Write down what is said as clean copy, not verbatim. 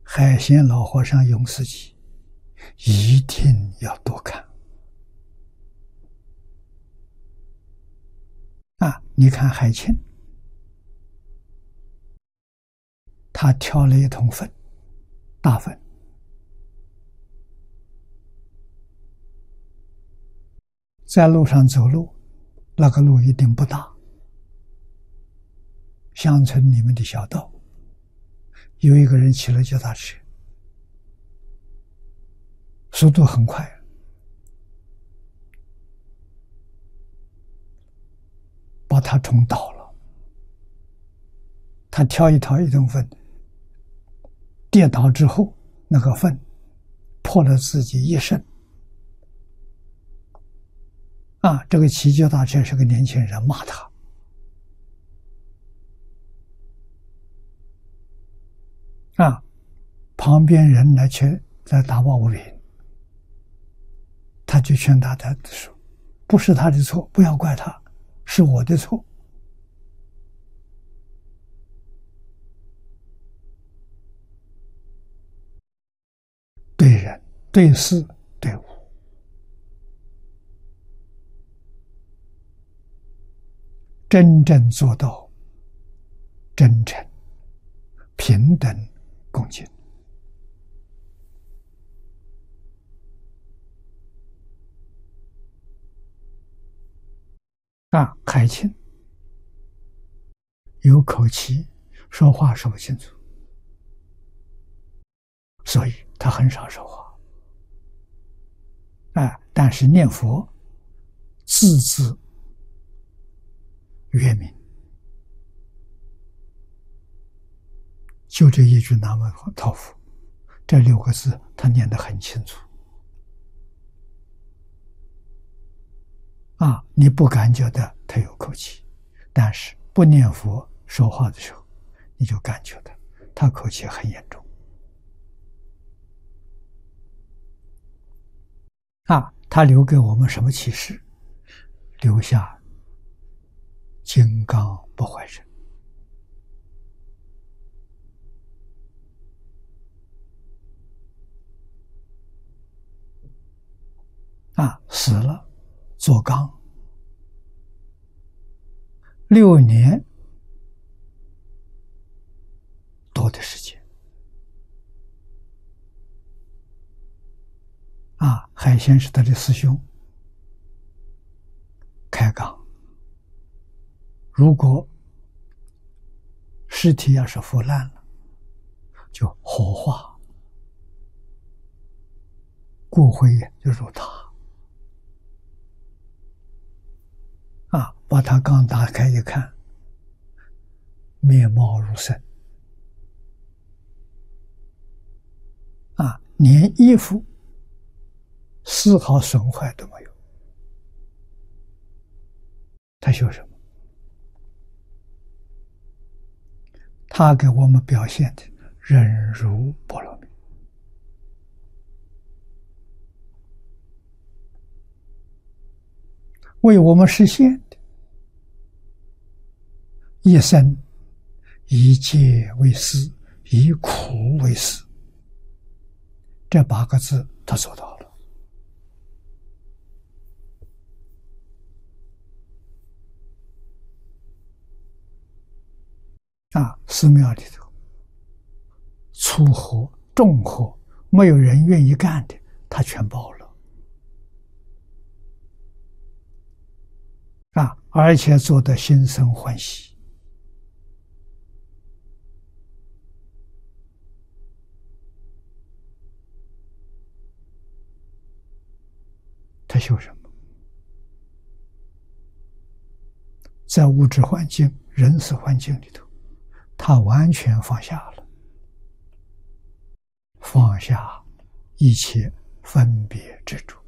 海鲜老和尚永四集一定要多看啊！你看海清，他挑了一桶粪，大粪，在路上走路，那个路一定不大，乡村里面的小道，有一个人骑了脚踏车，速度很快，把他冲倒了。他挑一桶粪，跌倒之后，那个粪破了自己一身。啊，这个骑脚踏车是个年轻人，骂他。啊，旁边人来打抱不平，他就劝他说：“不是他的错，不要怪他，是我的错。”对人、对事、对物，真正做到真诚、平等、恭敬。啊，海清有口气，说话说不清楚，所以他很少说话。但是念佛字字圆明，就这一句南无陀佛，这6个字他念得很清楚。啊，你不感觉到他有口气，但是不念佛说话的时候，你就感觉到他口气很严重。啊，他留给我们什么启示？留下金刚不坏人。啊，死了做缸6年多的时间。啊，海鲜是他的师兄开缸，如果尸体要是腐烂了，就火化，骨灰就入塔。啊，把他缸打开一看，面貌如生。啊，连衣服丝毫损坏都没有。他修什么？他给我们表现的忍辱波罗蜜。为我们实现的一生以戒为师，以苦为师，这8个字他做到了。啊，寺庙里头粗活重活没有人愿意干的，他全包了。啊，而且做得心生欢喜。他修什么？在物质环境、人事环境里头，他完全放下了，放下一切分别执着。